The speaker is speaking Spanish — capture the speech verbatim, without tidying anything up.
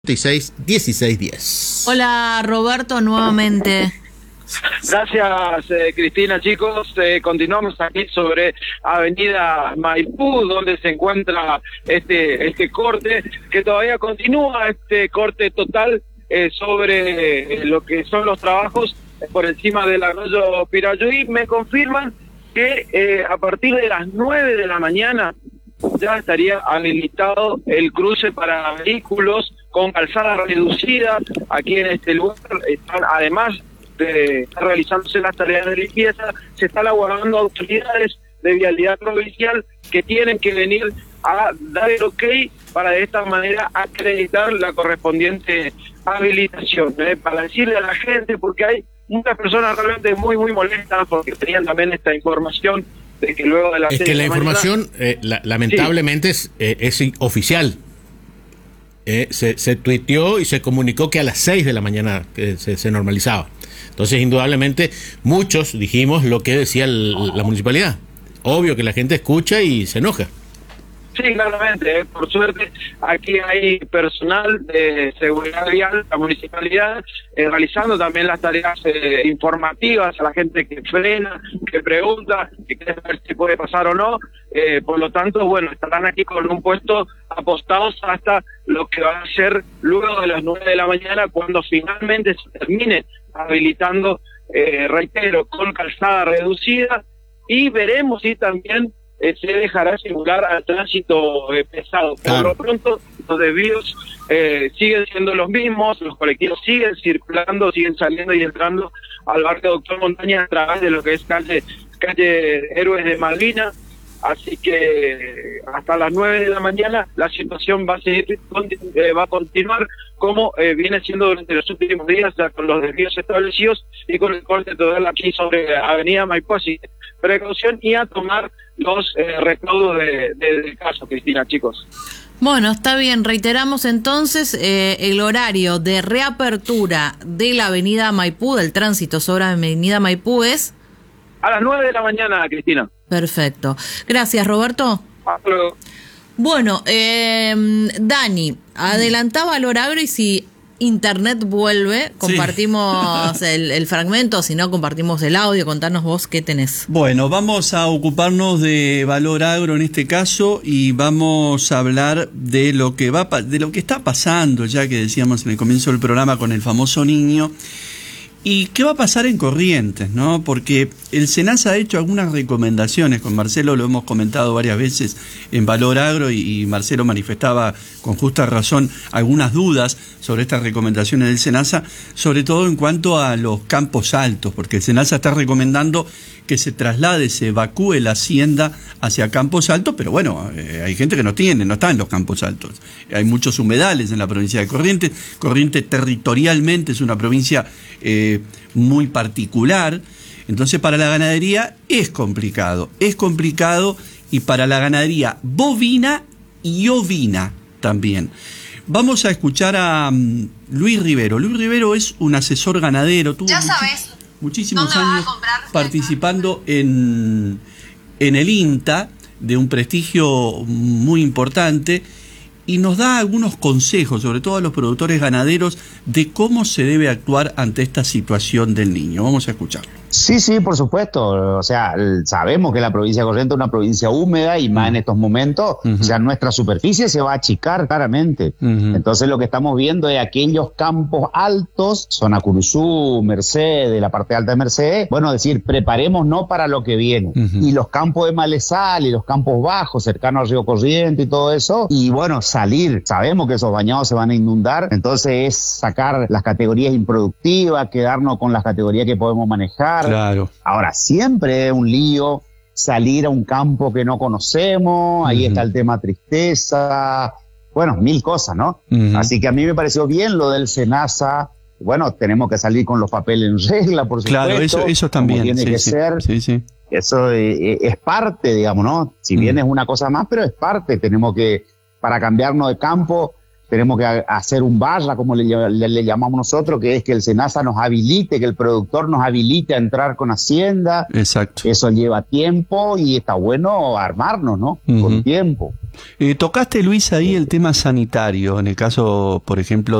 seis dieciséis diez. Hola Roberto, nuevamente. Gracias eh, Cristina, chicos. Eh, continuamos aquí sobre Avenida Maipú, donde se encuentra este este corte, que todavía continúa, este corte total eh, sobre eh, lo que son los trabajos eh, por encima del arroyo Pirayuí. Me confirman que eh, a partir de las nueve de la mañana ya estaría habilitado el cruce para vehículos con calzada reducida. Aquí en este lugar están, además de estar realizándose las tareas de limpieza, se están aguardando autoridades de vialidad provincial que tienen que venir a dar el ok para de esta manera acreditar la correspondiente habilitación, ¿eh? Para decirle a la gente, porque hay muchas personas realmente muy muy molestas porque tenían también esta información de que luego de la es que la información mañana, eh, la, lamentablemente sí. es, eh, es oficial. Eh, se, se tuiteó y se comunicó que a las seis de la mañana que se, se normalizaba. Entonces, indudablemente, muchos dijimos lo que decía el, la municipalidad. Obvio que la gente escucha y se enoja. Sí, claramente. Eh. Por suerte, aquí hay personal de seguridad vial, la municipalidad, eh, realizando también las tareas eh, informativas a la gente que frena, que pregunta, que quiere saber si puede pasar o no. Eh, por lo tanto, bueno, estarán aquí con un puesto apostados hasta lo que va a ser luego de las nueve de la mañana, cuando finalmente se termine habilitando, eh, reitero, con calzada reducida, y veremos si también eh, se dejará circular al tránsito eh, pesado. Por claro. Lo pronto, los desvíos eh, siguen siendo los mismos, los colectivos siguen circulando, siguen saliendo y entrando al barrio Doctor Montaña a través de lo que es calle, calle Héroes de Malvinas. Así que hasta las nueve de la mañana la situación va a seguir, eh, va a continuar como eh, viene siendo durante los últimos días, ya con los desvíos establecidos y con el corte total aquí sobre Avenida Maipú. Así que precaución y a tomar los eh, recaudos de, de, del caso, Cristina, chicos. Bueno, está bien. Reiteramos entonces eh, el horario de reapertura de la Avenida Maipú, del tránsito sobre Avenida Maipú es... a las nueve de la mañana, Cristina. Perfecto. Gracias, Roberto. Hasta luego. Bueno, eh, Dani, adelantaba Valor Agro y si internet vuelve, compartimos sí. el, el fragmento, si no compartimos el audio. Contanos vos qué tenés. Bueno, vamos a ocuparnos de Valor Agro en este caso y vamos a hablar de lo que va de lo que está pasando, ya que decíamos en el comienzo del programa con el famoso niño. ¿Y qué va a pasar en Corrientes, no? Porque el SENASA ha hecho algunas recomendaciones, con Marcelo lo hemos comentado varias veces en Valor Agro y, y Marcelo manifestaba con justa razón algunas dudas sobre estas recomendaciones del SENASA, sobre todo en cuanto a los campos altos, porque el SENASA está recomendando que se traslade, se evacúe la hacienda hacia campos altos, pero bueno, eh, hay gente que no tiene, no está en los campos altos. Hay muchos humedales en la provincia de Corrientes. Corrientes territorialmente es una provincia eh, muy particular, entonces para la ganadería es complicado, es complicado y para la ganadería bovina y ovina también. Vamos a escuchar a um, Luis Rivero. Luis Rivero es un asesor ganadero, tuvo ya sabes. muchísimos años participando en, en el INTA, de un prestigio muy importante, y nos da algunos consejos, sobre todo a los productores ganaderos, de cómo se debe actuar ante esta situación del niño. Vamos a escucharlo. Sí, sí, por supuesto. O sea, sabemos que la provincia de Corrientes es una provincia húmeda y más en estos momentos, uh-huh. o sea, nuestra superficie se va a achicar claramente. Uh-huh. Entonces lo que estamos viendo es aquellos campos altos, zona Curuzú, Mercedes, la parte alta de Mercedes, bueno, decir, preparémonos para lo que viene. Uh-huh. Y los campos de malezal y los campos bajos, cercanos al río Corrientes y todo eso, y bueno, salir. Sabemos que esos bañados se van a inundar, entonces es sacar las categorías improductivas, quedarnos con las categorías que podemos manejar. Claro. Ahora, siempre es un lío salir a un campo que no conocemos, ahí uh-huh. está el tema tristeza, bueno, mil cosas, ¿no? Uh-huh. Así que a mí me pareció bien lo del SENASA. Bueno, tenemos que salir con los papeles en regla, por supuesto. Claro, eso, eso también. Tiene sí, que sí, ser. Sí, sí. Eso es, es parte, digamos, ¿no? Si bien uh-huh. es una cosa más, pero es parte. Tenemos que, para cambiarnos de campo, tenemos que hacer un barra, como le, le, le llamamos nosotros, que es que el SENASA nos habilite, que el productor nos habilite a entrar con Hacienda. Exacto. Eso lleva tiempo y está bueno armarnos, ¿no? Uh-huh. Con tiempo. Eh, tocaste, Luis, ahí el tema sanitario, en el caso, por ejemplo,